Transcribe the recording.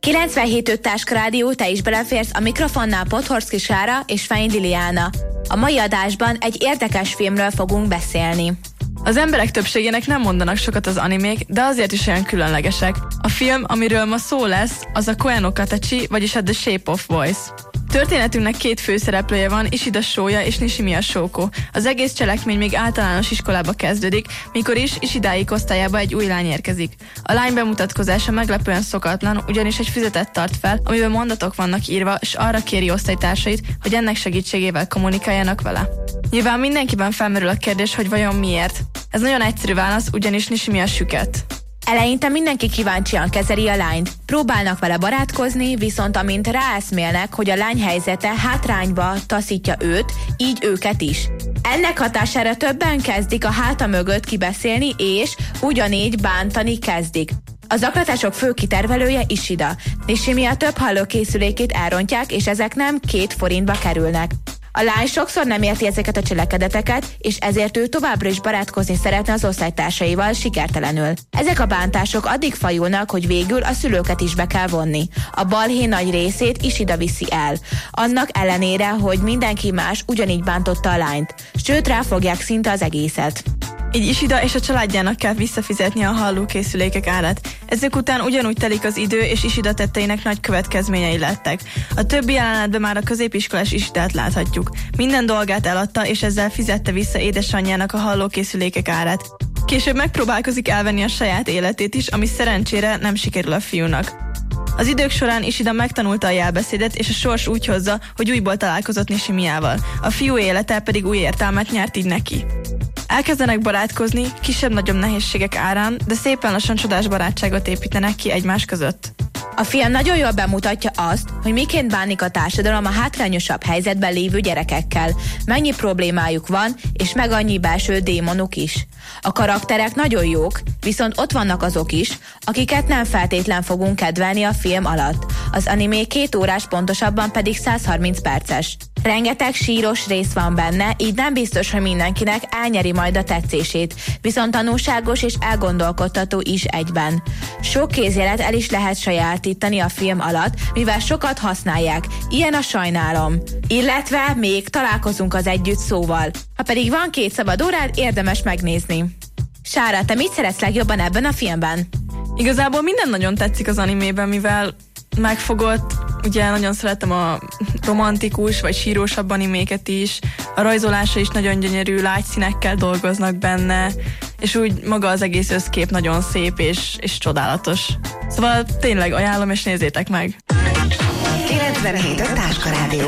97.5 Táska Rádió, te is beleférsz a mikrofonnál Podhorszki Sára és Fein Liliana. A mai adásban egy érdekes filmről fogunk beszélni. Az emberek többségének nem mondanak sokat az animék, de azért is olyan különlegesek. A film, amiről ma szó lesz, az a Koe no Katachi, vagyis a The Shape of Voice. Történetünknek két főszereplője van, Ishida Shoya és Nishimiya Shoko. Az egész cselekmény még általános iskolába kezdődik, mikor is Ishidáik osztályába egy új lány érkezik. A lány bemutatkozása meglepően szokatlan, ugyanis egy füzetet tart fel, amiben mondatok vannak írva, és arra kéri osztálytársait, hogy ennek segítségével kommunikáljanak vele. Nyilván mindenkiben felmerül a kérdés, hogy vajon miért. Ez nagyon egyszerű válasz, ugyanis Nishimiya süket. Eleinte mindenki kíváncsian kezeli a lányt. Próbálnak vele barátkozni, viszont amint ráeszmélnek, hogy a lány helyzete hátrányba taszítja őt, így őket is. Ennek hatására többen kezdik a háta mögött kibeszélni, és ugyanígy bántani kezdik. A zaklatások fő kitervelője Ishida. Nishimiya több hallókészülékét elrontják, és ezek nem 2 forintba kerülnek. A lány sokszor nem érti ezeket a cselekedeteket, és ezért ő továbbra is barátkozni szeretne az osztálytársaival sikertelenül. Ezek a bántások addig fajulnak, hogy végül a szülőket is be kell vonni. A balhé nagy részét Ishida viszi el. Annak ellenére, hogy mindenki más ugyanígy bántotta a lányt. Sőt, ráfogják szinte az egészet. Így Ishida és a családjának kell visszafizetni a hallókészülékek árát. Ezek után ugyanúgy telik az idő, és Ishida tetteinek nagy következményei lettek. A többi jelenetben már a középiskolás Ishidát láthatjuk. Minden dolgát eladta, és ezzel fizette vissza édesanyjának a hallókészülékek árát. Később megpróbálkozik elvenni a saját életét is, ami szerencsére nem sikerül a fiúnak. Az idők során Ishida megtanulta a jelbeszédet, és a sors úgy hozza, hogy újból találkozott Nishimiyával. A fiú élete pedig új értelmet nyert így neki. Elkezdenek barátkozni, kisebb-nagyobb nehézségek árán, de szépen lassan csodás barátságot építenek ki egymás között. A film nagyon jól bemutatja azt, hogy miként bánik a társadalom a hátrányosabb helyzetben lévő gyerekekkel, mennyi problémájuk van, és meg annyi belső démonuk is. A karakterek nagyon jók, viszont ott vannak azok is, akiket nem feltétlen fogunk kedvelni a film alatt. Az animé 2 órás, pontosabban pedig 130 perces. Rengeteg síros rész van benne, így nem biztos, hogy mindenkinek elnyeri majd a tetszését, viszont tanulságos és elgondolkodtató is egyben. Sok kézjelet el is lehet sajátítani a film alatt, mivel sokat használják, ilyen a sajnálom. Illetve még találkozunk az együtt szóval. Ha pedig van 2 szabad órád, érdemes megnézni. Sára, te mit szeretsz legjobban ebben a filmben? Igazából minden nagyon tetszik az animében, mivel megfogott, ugye nagyon szeretem a romantikus vagy sírósabb animéket is, a rajzolása is nagyon gyönyörű, lágy színekkel dolgoznak benne, és úgy maga az egész összkép nagyon szép és csodálatos. Szóval tényleg ajánlom, és nézzétek meg! 97 Táska Rádió.